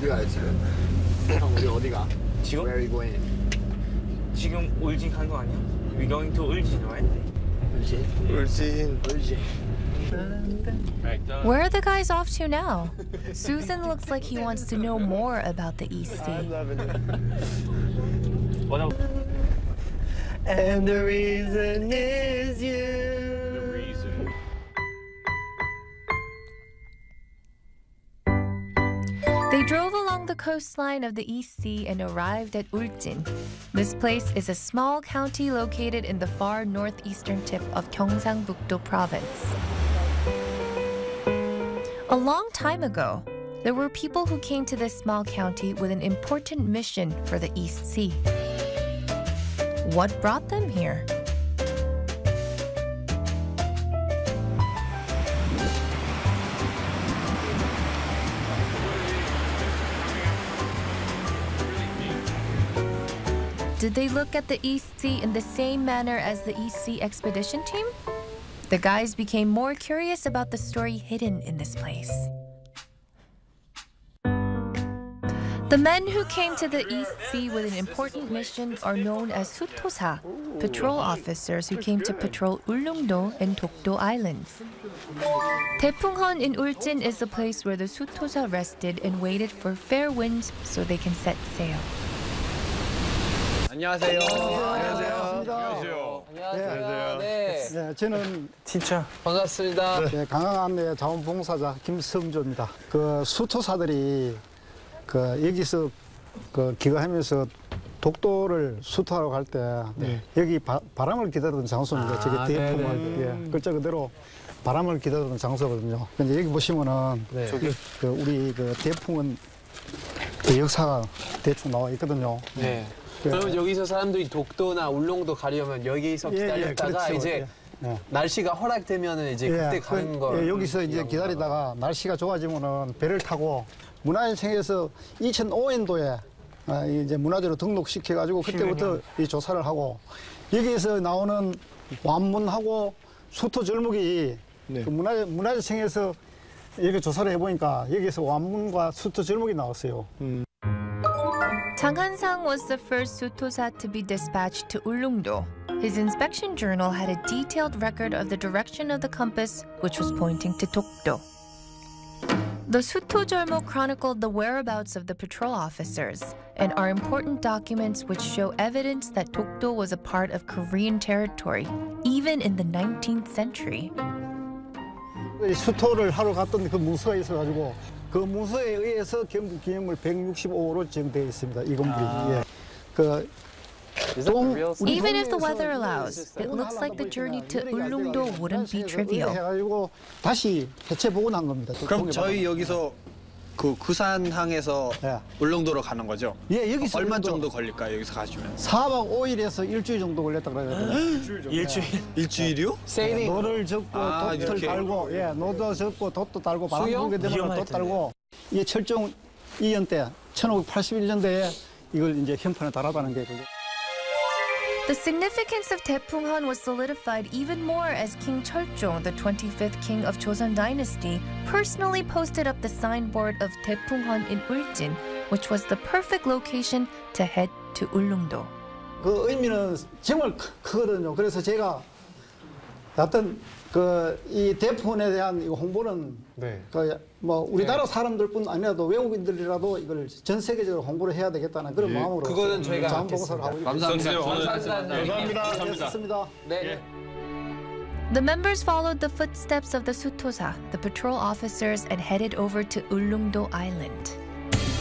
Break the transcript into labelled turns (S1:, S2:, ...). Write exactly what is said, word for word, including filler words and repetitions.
S1: 어디 가요 지금? 형 우리 어디 가?
S2: 지금?
S1: Where are you going?
S2: 지금 울진 간 거 아니야? We going to 울진, right?
S1: 울진.
S3: 울진.
S1: 울진.
S4: Where are the guys off to now? Susan looks like he wants to know more about the East Sea.
S3: I'm loving it.
S2: What else?
S3: And the reason is you.
S5: The reason.
S4: They drove along the coastline of the East Sea and arrived at Ul진. This place is a small county located in the far northeastern tip of Gyeongsangbuk-do province. A long time ago, there were people who came to this small county with an important mission for the East Sea. What brought them here? Did they look at the East Sea in the same manner as the East Sea expedition team? The guys became more curious about the story hidden in this place. The men who came to the East Sea with an important mission are known as 수토사, patrol officers who came to patrol Ulleungdo and Dokdo Islands. Taepunghon in Ul진 is the place where the 수토사 rested and waited for fair winds so they can set sail.
S3: 안녕하세요.
S5: 안녕하세요.
S3: 안녕하세요.
S6: 네.
S7: 네, 저는
S3: 티처.
S6: 반갑습니다.
S7: 네, 강항안내 자원봉사자 김성조입니다. 그 수토사들이 그 여기서 그 귀가하면서 독도를 수토하러 갈 때
S3: 네.
S7: 여기 바, 바람을 기다리던 장소입니다.
S6: 아,
S7: 저게 대풍을
S6: 네네.
S7: 예, 글자 그대로 바람을 기다리던 장소거든요. 근데 여기 보시면은
S6: 네.
S7: 저기 그 우리 그 대풍은 그 역사가 대충 나와 있거든요.
S6: 네.
S7: 예.
S6: 그러면 여기서 사람들이 독도나 울릉도 가려면 여기서
S7: 예, 예,
S6: 기다렸다가
S7: 그렇죠.
S6: 이제
S7: 예. 예.
S6: 날씨가 허락되면은 이제 그때 가는
S7: 그,
S6: 거.
S7: 예, 여기서 이제 기다리다가 날씨가 좋아지면은 배를 타고 문화유산청에서 이천오 년도에 아, 이제 문화재로 등록시켜가지고 그때부터 이 조사를 하고 여기에서 나오는 완문하고 수토 절목이
S3: 네.
S7: 그 문화재, 문화재청에서 여기 조사를 해보니까 여기서 완문과 수토 절목이 나왔어요.
S3: 음.
S4: Chang Han-sang was the first Sutosa to be dispatched to Ulleungdo. His inspection journal had a detailed record of the direction of the compass, which was pointing to Dokdo. The Sutojolmo chronicled the whereabouts of the patrol officers and are important documents which show evidence that Dokdo was a part of Korean territory, even in the nineteenth century.
S7: 수토를 하러 갔던 그 문서가 있어가지고 그 문서에 의해서 경북 기념물 백육십오 호로 지정되어 있습니다. 이 건물이. 예. 그 동, 우리
S4: Even if the
S7: 동네에서
S4: weather allows, it looks like the journey to Ulleungdo wouldn't be trivial.
S7: 해가지고 다시 해체 복원한 겁니다.
S3: 그럼 저희 여기서 그 구산항에서
S7: 예.
S3: 울릉도로 가는 거죠?
S7: 예, 여기서
S3: 얼마
S7: 울릉도
S3: 정도 걸릴까요? 여기서 가시면?
S7: 사 박 오 일에서 일주일 정도 걸렸다 그래요.
S3: 일주일. 일주일이요?
S6: 세이링.
S7: 노를 젓고
S3: 아,
S7: 돛을
S3: 이렇게.
S7: 달고, 예, 노도 젓고 돛도 달고 바람
S6: 수영?
S7: 불게 되면
S2: 위험할
S7: 돛 달고 이게 철종 이 년 때 천오백팔십일 년대에 이걸 이제 현판에 달았다는 게 그게.
S4: The significance of Taepunghon was solidified even more as King Cheolcheong, the twenty-fifth king of Joseon Dynasty, personally posted up the signboard of Taepunghon in Ul진, which was the perfect location to head to Ulleungdo.
S7: 그 의미는 정말 크, 크거든요. 그래서 제가 어떤 그 이 대폰에 대한 이 홍보는
S6: 네.
S7: 그 뭐 우리나라 사람들뿐 아니라도 외국인들이라도 이걸 전 세계적으로 홍보를 해야 되겠다는 그런 마음으로
S6: 그거는 저희가
S7: 자원봉사를 하고 있습니다.
S6: 감사합니다.
S7: 감사합니다.
S6: 네.
S4: The members followed the footsteps of the Sutosa, the patrol officers, and headed over to Ulleungdo Island.